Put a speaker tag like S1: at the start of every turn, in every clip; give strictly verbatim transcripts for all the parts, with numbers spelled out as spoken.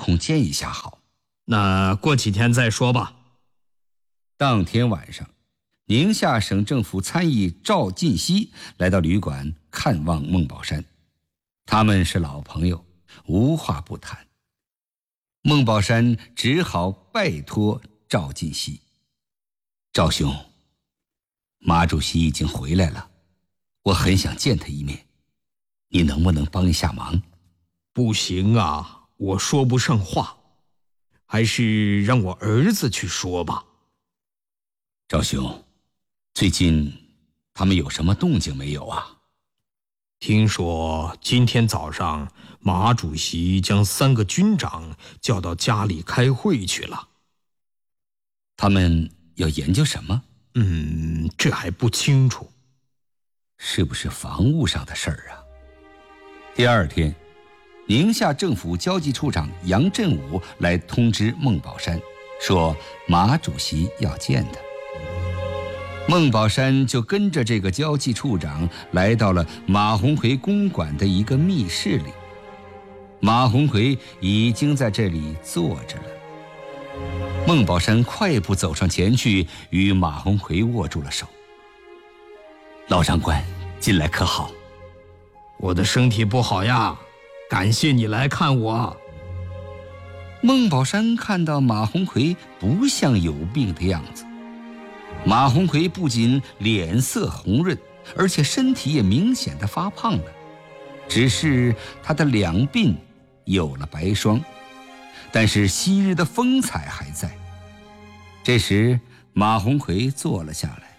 S1: 空见一下好。
S2: 那过几天再说吧。
S1: 当天晚上，宁夏省政府参议赵晋熙来到旅馆看望孟宝山，他们是老朋友，无话不谈。孟宝山只好拜托赵晋熙：“赵兄，马主席已经回来了，我很想见他一面，你能不能帮一下忙？”“
S2: 不行啊，我说不上话，还是让我儿子去说吧。”“
S1: 赵兄，最近他们有什么动静没有啊？”“
S2: 听说今天早上马主席将三个军长叫到家里开会去了。”“
S1: 他们要研究什么？”“
S2: 嗯，这还不清楚。”“
S1: 是不是防务上的事儿啊？”第二天，宁夏政府交际处长杨振武来通知孟宝山，说马主席要见他。孟宝山就跟着这个交际处长来到了马鸿逵公馆的一个密室里。马鸿逵已经在这里坐着了。孟宝山快步走上前去，与马鸿逵握住了手。“老长官，近来可好？”“
S2: 我的身体不好呀，感谢你来看我。”
S1: 孟宝山看到马鸿逵不像有病的样子。马鸿逵不仅脸色红润，而且身体也明显的发胖了，只是他的两鬓有了白霜，但是昔日的风采还在。这时马鸿逵坐了下来。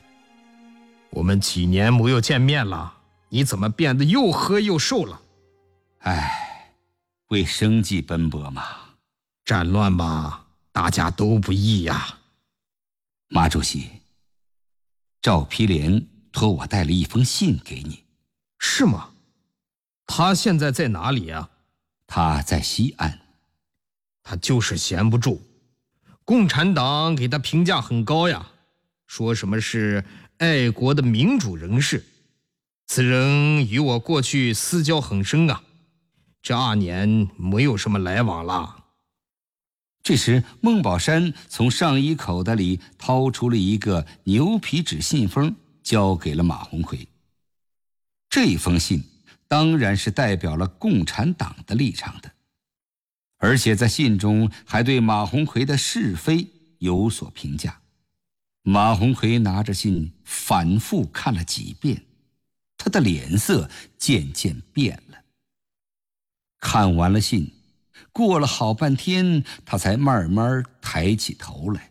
S2: “我们几年没有见面了，你怎么变得又喝又瘦了？”“
S1: 唉，为生计奔波嘛。”“
S2: 战乱吧，大家都不易呀。”“
S1: 马主席，赵丕莲托我带了一封信给你。”“
S2: 是吗？他现在在哪里啊？”“
S1: 他在西安。”“
S2: 他就是闲不住，共产党给他评价很高呀，说什么是爱国的民主人士。此人与我过去私交很深啊，这二年没有什么来往了。”
S1: 这时孟宝山从上衣口袋里掏出了一个牛皮纸信封，交给了马鸿逵。这封信当然是代表了共产党的立场的，而且在信中还对马鸿逵的是非有所评价。马鸿逵拿着信反复看了几遍，他的脸色渐渐变了。看完了信，过了好半天，他才慢慢抬起头来。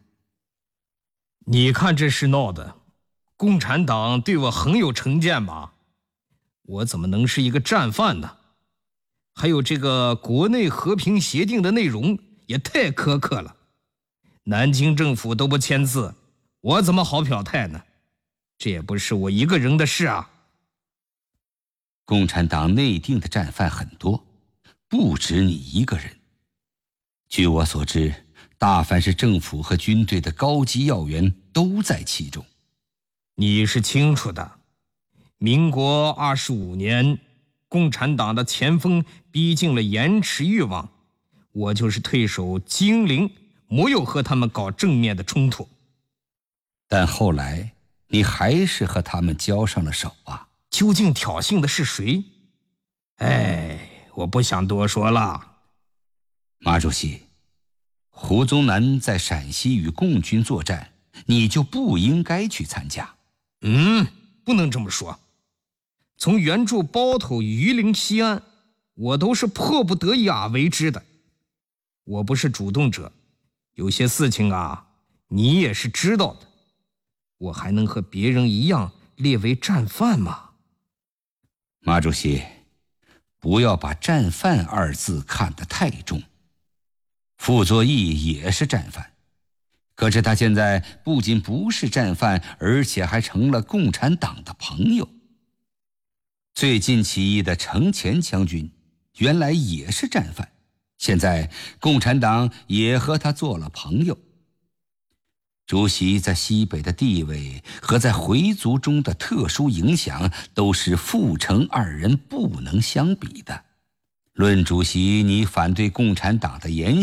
S2: “你看这事闹的，共产党对我很有成见吧？我怎么能是一个战犯呢？还有这个国内和平协定的内容也太苛刻了，南京政府都不签字，我怎么好表态呢？这也不是我一个人的事啊。”“
S1: 共产党内定的战犯很多，不止你一个人。据我所知，大凡是政府和军队的高级要员都在其中。”“
S2: 你是清楚的，民国二十五年，共产党的前锋逼近了盐池欲望，我就是退守金陵，没有和他们搞正面的冲突。”“
S1: 但后来你还是和他们交上了手啊。”“
S2: 究竟挑衅的是谁？哎，我不想多说了。”“
S1: 马主席，胡宗南在陕西与共军作战，你就不应该去参加。”“
S2: 嗯，不能这么说。从援助包头、榆林、西安，我都是迫不得已而为之的。我不是主动者，有些事情啊，你也是知道的。我还能和别人一样列为战犯吗？”“
S1: 马主席，不要把战犯二字看得太重。傅作义也是战犯，可是他现在不仅不是战犯，而且还成了共产党的朋友。最近起义的程潜将军原来也是战犯，现在共产党也和他做了朋友。主席在西北的地位和在回族中的特殊影响，都是傅程二人不能相比的。论主席你反对共产党的言